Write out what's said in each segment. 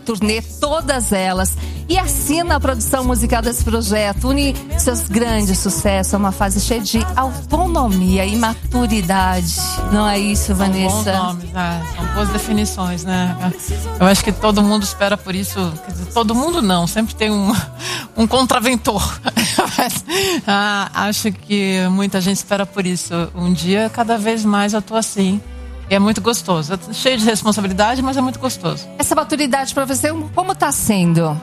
turnê Todas Elas e assina a produção musical desse projeto. Une seus grandes sucessos a uma fase cheia de autonomia e maturidade. Não é isso, Vanessa? São bons nomes, né? São boas definições, né? Eu acho que todo mundo espera por isso. Quer dizer, todo mundo não, sempre tem um contraventor. Acho que muita gente espera por isso. Um dia, cada vez mais, eu tô assim. E é muito gostoso. É cheio de responsabilidade, mas é muito gostoso. Essa maturidade pra você, como tá sendo?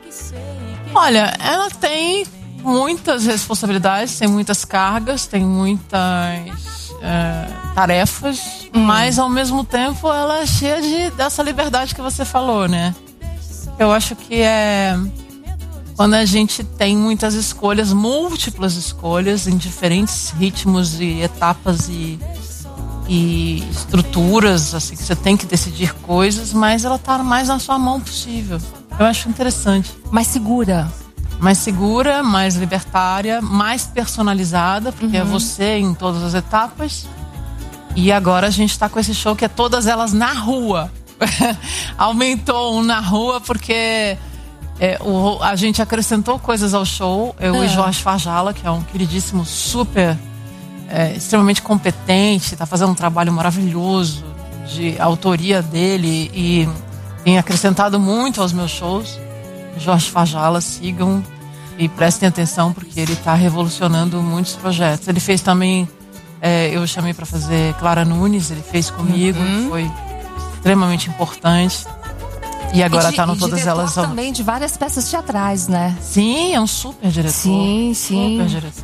Olha, ela tem muitas responsabilidades, tem muitas cargas, tem muitas tarefas, mas ao mesmo tempo ela é cheia dessa liberdade que você falou, né? Eu acho que é quando a gente tem muitas escolhas, múltiplas escolhas em diferentes ritmos e etapas e estruturas, assim, que você tem que decidir coisas, mas ela tá mais na sua mão possível. Eu acho interessante. Mais segura. Mais segura, mais libertária, mais personalizada, porque é você em todas as etapas. E agora a gente tá com esse show que é Todas Elas na Rua. Aumentou um na rua porque a gente acrescentou coisas ao show. Eu e Jorge Fajala, que é um queridíssimo super... extremamente competente, está fazendo um trabalho maravilhoso de autoria dele e tem acrescentado muito aos meus shows. Jorge Fajala, sigam e prestem atenção porque ele está revolucionando muitos projetos. Ele fez também, eu chamei para fazer Clara Nunes, ele fez comigo, foi extremamente importante. E agora está no Todas Elas. Também de várias peças teatrais, né? Sim, é um super diretor. Sim. Super diretor.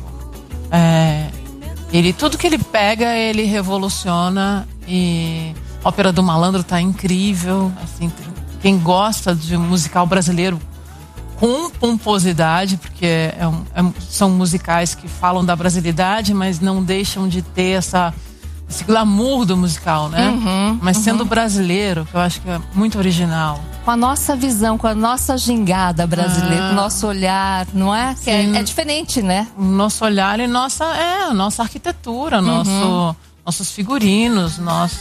Tudo que ele pega, ele revoluciona. E Ópera do Malandro tá incrível. Assim, quem gosta de musical brasileiro com pomposidade, porque são musicais que falam da brasilidade, mas não deixam de ter esse glamour do musical, né? Mas sendo brasileiro, que eu acho que é muito original. Com a nossa visão, com a nossa gingada brasileira, com o nosso olhar, não é? Que é diferente, né? O nosso olhar e nossa arquitetura, nossos figurinos,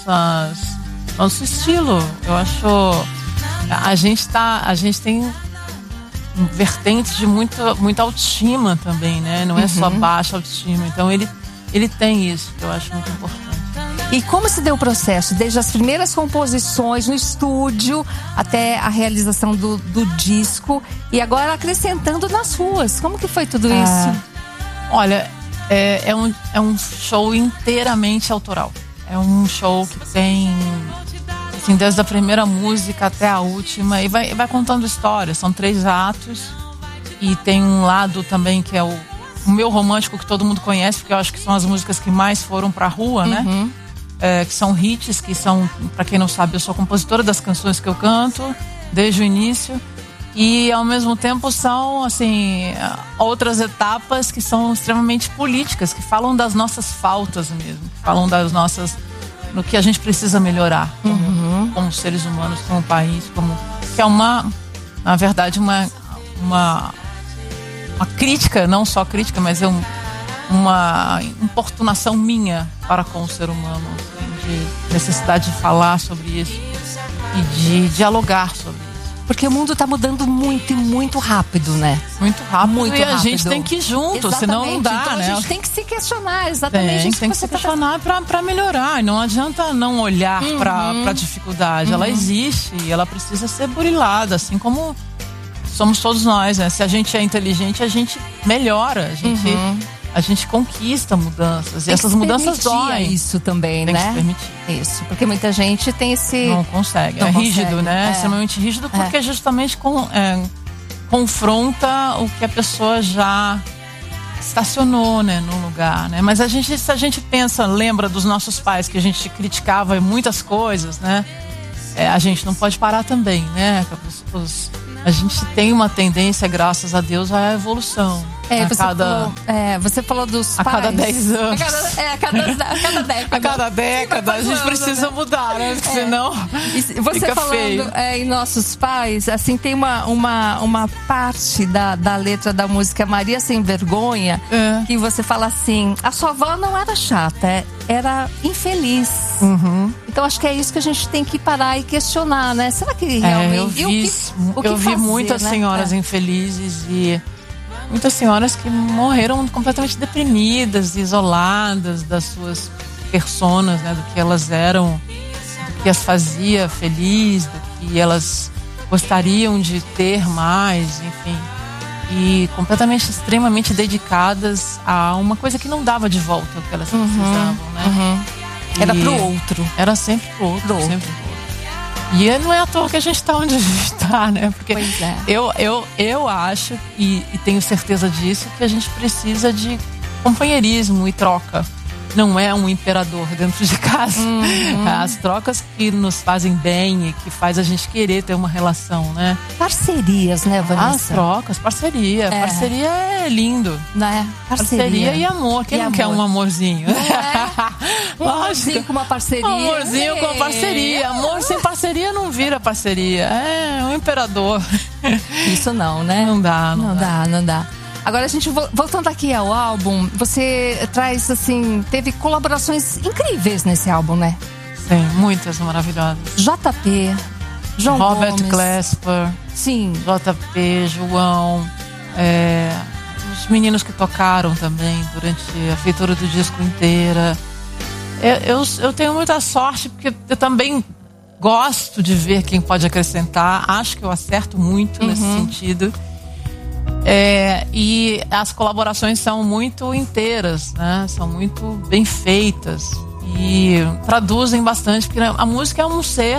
nosso estilo. Eu acho... A gente tem vertentes de muita autoestima também, né? Não é só baixa autoestima. Então ele tem isso, que eu acho muito importante. E como se deu o processo? Desde as primeiras composições no estúdio até a realização do disco e agora acrescentando nas ruas. Como que foi tudo isso? Olha, é um show inteiramente autoral. É um show que tem, assim, desde a primeira música até a última e vai contando histórias. São 3 atos e tem um lado também que é o meu romântico, que todo mundo conhece, porque eu acho que são as músicas que mais foram pra rua, né? Que são hits, que são, pra quem não sabe, eu sou compositora das canções que eu canto desde o início. E ao mesmo tempo são, assim, outras etapas que são extremamente políticas, que falam das nossas faltas mesmo, que falam das nossas, no que a gente precisa melhorar como seres humanos, como país, que é na verdade, uma crítica, não só crítica, mas uma importunação minha para com o ser humano, assim, de necessidade de falar sobre isso e de dialogar sobre isso. Porque o mundo está mudando muito e muito rápido, né? Muito rápido. A gente tem que ir junto, senão não dá, então, né? A gente tem que se questionar, exatamente. Tem que se questionar para melhorar. E não adianta não olhar para a dificuldade. Ela existe e ela precisa ser burilada, assim como somos todos nós, né? Se a gente é inteligente, a gente melhora, a gente conquista mudanças. E essas mudanças doem. Isso também, tem né? Tem que se permitir. Isso, porque muita gente tem esse... Não consegue. É rígido, né? É extremamente rígido porque justamente confronta o que a pessoa já estacionou, né, no lugar, né? Mas se a gente pensa, lembra dos nossos pais que a gente criticava em muitas coisas, né? A gente não pode parar também, né? A gente tem uma tendência, graças a Deus, à evolução. Você falou dos pais. A cada 10 anos. A cada década. A cada década a gente precisa mudar, né? Porque senão você fica falando feio. Em nossos pais, assim, tem uma parte da letra da música Maria Sem Vergonha, que você fala assim, a sua avó não era chata, era infeliz. Então acho que é isso que a gente tem que parar e questionar, né? Será que realmente... Eu vi muitas senhoras infelizes e muitas senhoras que morreram completamente deprimidas, isoladas das suas personas, né? Do que elas eram, do que as fazia feliz, do que elas gostariam de ter mais, enfim. E completamente, extremamente dedicadas a uma coisa que não dava de volta o que elas precisavam, né? Era pro outro. Era sempre pro outro. Sempre pro outro. E não é à toa que a gente está onde a gente está, né? Porque eu acho, e tenho certeza disso, que a gente precisa de companheirismo e troca. Não é um imperador dentro de casa. As trocas que nos fazem bem e que faz a gente querer ter uma relação, né? Parcerias, né, Vanessa? As trocas, parceria. Parceria é lindo. Né? Parceria e amor. Quem não quer um amorzinho? Um amorzinho com uma parceria. Um amorzinho com uma parceria. Amor sem parceria não vira parceria. É um imperador. Isso não, né? Não dá. Agora, a gente, voltando aqui ao álbum, você traz, assim, teve colaborações incríveis nesse álbum, né? Sim, muitas maravilhosas. JP, João Robert Gomes. Glasper. Sim. JP, João. Os meninos que tocaram também durante a feitura do disco inteira. Eu tenho muita sorte, porque eu também gosto de ver quem pode acrescentar. Acho que eu acerto muito nesse sentido. E as colaborações são muito inteiras, né? São muito bem feitas e traduzem bastante, porque a música é um ser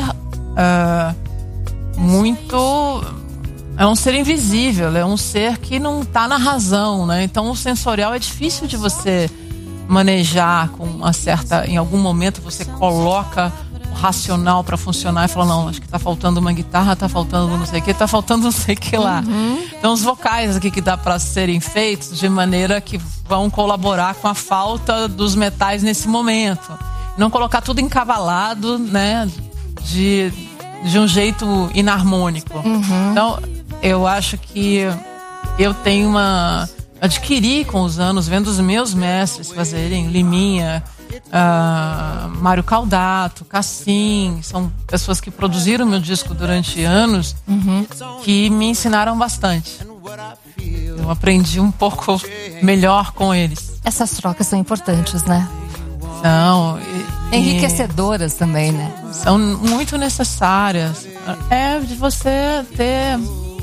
é um ser invisível, é um ser que não está na razão, né? Então o sensorial é difícil de você manejar com uma certa... Em algum momento você coloca racional para funcionar e falar, não, acho que tá faltando uma guitarra, tá faltando não sei o que, tá faltando não sei o que lá. Então os vocais aqui que dá para serem feitos de maneira que vão colaborar com a falta dos metais nesse momento. Não colocar tudo encavalado, né, de um jeito inarmônico. Então eu acho que eu tenho adquiri com os anos, vendo os meus mestres fazerem, Liminha, Mário Caldato, Cassim, são pessoas que produziram meu disco durante anos, que me ensinaram bastante. Eu aprendi um pouco melhor com eles. Essas trocas são importantes, né? São enriquecedoras também, né? São muito necessárias. É de você ter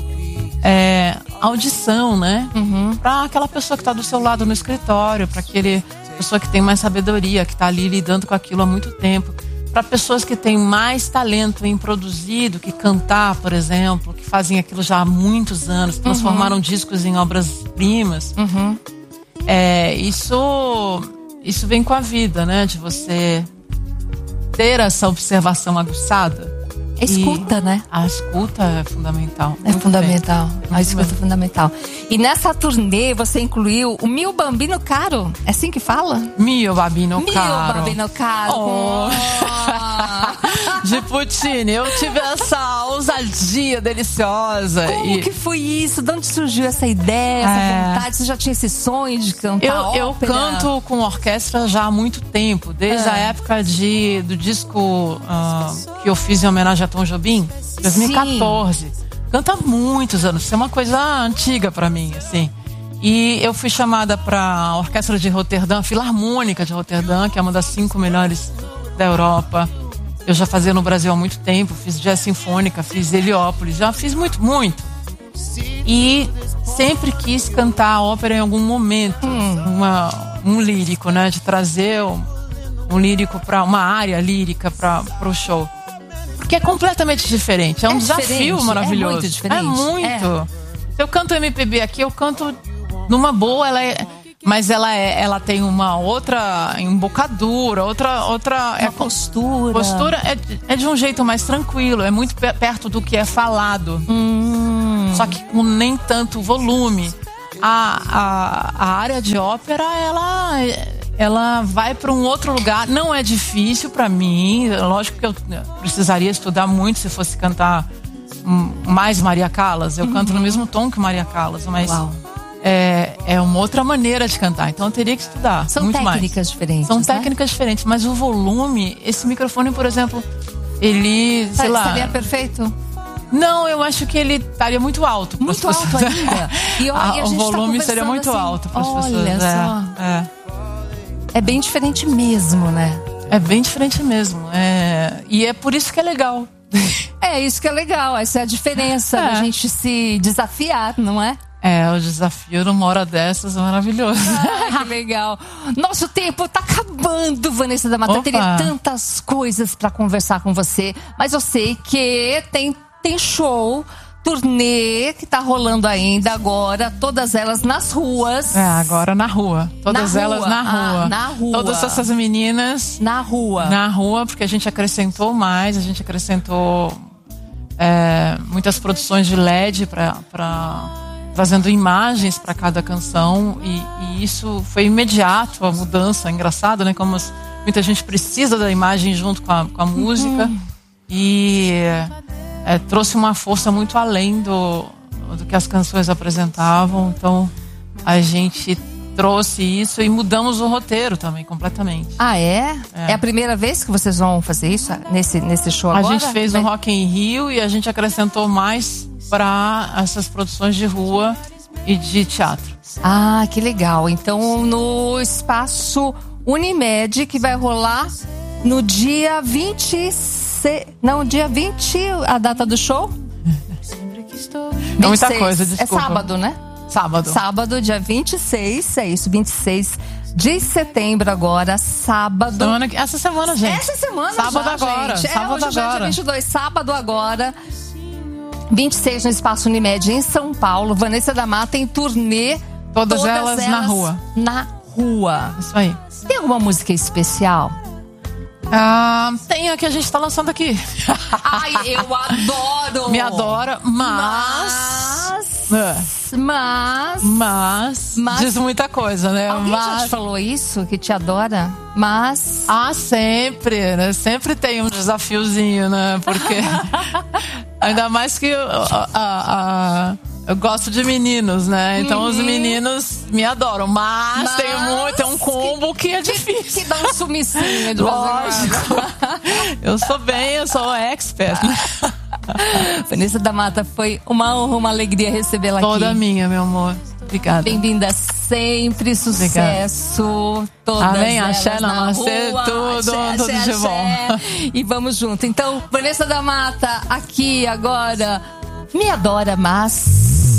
audição, né? Para aquela pessoa que está do seu lado no escritório, para aquele pessoa que tem mais sabedoria, que está ali lidando com aquilo há muito tempo. Para pessoas que têm mais talento em produzir do que cantar, por exemplo, que fazem aquilo já há muitos anos, transformaram discos em obras-primas. Isso vem com a vida, né? De você ter essa observação aguçada. A escuta, né? A escuta é fundamental. É fundamental. A escuta é fundamental. E nessa turnê você incluiu o Mio Bambino Caro. É assim que fala? Mio Bambino Caro. Mio Bambino Caro. Oh. De Puccini. Eu tive essa ousadia deliciosa. Como que foi isso? De onde surgiu essa ideia, essa vontade? Você já tinha esse sonho de cantar ópera? Eu canto com orquestra já há muito tempo. Desde a época do disco que eu fiz em homenagem a Tom Jobim, 2014. Sim. Canto há muitos anos. Isso é uma coisa antiga pra mim, assim. E eu fui chamada pra Orquestra de Roterdã, Filarmônica de Roterdã, que é uma das 5 melhores da Europa. Eu já fazia no Brasil há muito tempo. Fiz jazz sinfônica, fiz Heliópolis. Já fiz muito, muito. E sempre quis cantar ópera em algum momento. Um lírico, né? De trazer um lírico para uma área lírica para o show. Porque é completamente diferente. É um desafio maravilhoso. É muito diferente. É muito. Se eu canto MPB aqui, eu canto numa boa, mas ela tem uma outra embocadura, outra postura. Postura é de um jeito mais tranquilo, é muito perto do que é falado. Só que com nem tanto volume. a área de ópera, ela vai para um outro lugar. Não é difícil para mim. Lógico que eu precisaria estudar muito se fosse cantar mais Maria Callas. Eu canto no mesmo tom que Maria Callas, mas é uma outra maneira de cantar. Então eu teria que estudar. São muito técnicas mais. diferentes. São técnicas diferentes, mas o volume, esse microfone, por exemplo, ele, sei lá. Seria perfeito? Não, eu acho que ele estaria muito alto. Muito alto ainda. E o volume seria muito alto para as pessoas. Olha só. É bem diferente mesmo, né? É bem diferente mesmo. E é por isso que é legal. É isso que é legal. Essa é a diferença da gente se desafiar, não é? O desafio numa hora dessas é maravilhoso. Ai, que legal. Nosso tempo tá acabando, Vanessa da Mata. Eu teria tantas coisas para conversar com você, mas eu sei que tem show, turnê que tá rolando ainda agora, todas elas nas ruas. Agora na rua. Todas elas na rua. Na rua. Todas essas meninas na rua. Na rua, porque a gente acrescentou mais, a gente acrescentou muitas produções de LED trazendo imagens para cada canção, e isso foi imediato, a mudança. É engraçado, né? Como muita gente precisa da imagem junto com a música. E trouxe uma força muito além do que as canções apresentavam. Então a gente trouxe isso e mudamos o roteiro também completamente. É a primeira vez que vocês vão fazer isso nesse show agora? A gente fez um Rock in Rio e a gente acrescentou mais para essas produções de rua e de teatro. Que legal. Então no Espaço Unimed, que vai rolar no dia 26. Não, dia 20, a data do show? É muita coisa, desculpa. É sábado, né? Sábado, dia 26, é isso, 26 de setembro agora, sábado. Essa semana, gente. Essa semana sábado já, agora. Gente. Sábado hoje agora. Dia 22, sábado agora. 26 no Espaço Unimed em São Paulo. Vanessa da Mata em turnê. Todas elas na rua. Na rua. Isso aí. Tem alguma música especial? Tem a que a gente tá lançando aqui. Ai, eu adoro! Me adora, mas diz muita coisa, né? Alguém já te falou isso, que te adora? Mas... sempre, né? Sempre tem um desafiozinho, né? Porque ainda mais que eu gosto de meninos, né? Então os meninos me adoram. Mas tem um combo que é difícil. Que dá um sumicinho de lógico. Eu sou expert. Vanessa da Mata, foi uma honra, uma alegria recebê-la aqui. Toda minha, meu amor. Obrigada. Bem-vinda sempre, sucesso. Todas Amém, elas axé, namastê, tudo de bom. E vamos junto. Então, Vanessa da Mata, aqui agora. Me adora, mas...